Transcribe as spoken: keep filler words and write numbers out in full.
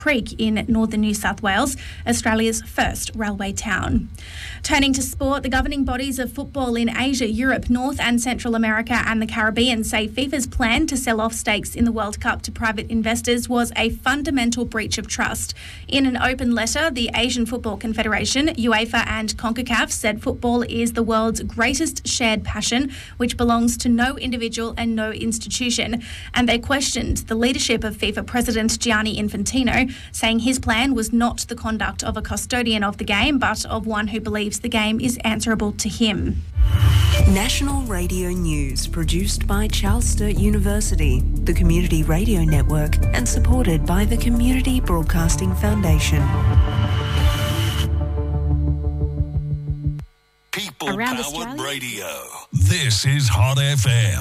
Creek in northern New South Wales, Australia's first railway town. Turning to sport, the governing bodies of football in Asia, Europe, North and Central America and the Caribbean say FIFA's plan to sell off stakes in the World Cup to private investors was a fundamental breach of trust. In an open letter, the Asian Football Confederation, UEFA and CONCACAF said football is the world's greatest shared passion, which belongs to no individual and no institution. And they questioned the leadership of FIFA President Gianni Infantino, saying his plan was not the conduct of a custodian of the game, but of one who believes the game is answerable to him. National Radio News, produced by Charles Sturt University, the Community Radio Network, and supported by the Community Broadcasting Foundation. People Powered Radio. This is Hot F M.